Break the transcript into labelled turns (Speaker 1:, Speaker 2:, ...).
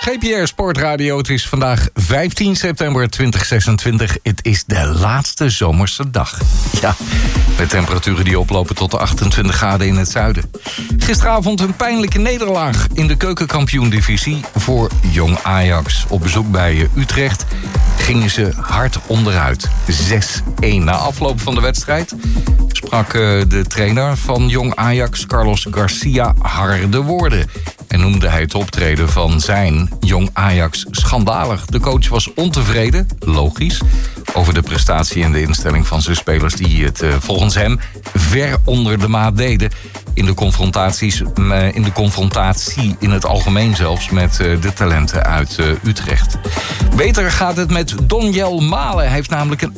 Speaker 1: GPR Sportradio, het is vandaag 15 september 2026. Het is de laatste zomerse dag. Ja, met temperaturen die oplopen tot de 28 graden in het zuiden. Gisteravond een pijnlijke nederlaag in de keukenkampioen-divisie voor Jong Ajax. Op bezoek bij Utrecht gingen ze hard onderuit. 6-1. Na afloop van de wedstrijd sprak de trainer van Jong Ajax, Carlos Garcia, harde woorden. En noemde hij het optreden van zijn Jong Ajax schandalig. De coach was ontevreden, logisch, over de prestatie en de instelling van zijn spelers die het volgens hem ver onder de maat deden. In de confrontatie in het algemeen zelfs met de talenten uit Utrecht. Beter gaat het met Donjel Malen. Hij heeft namelijk een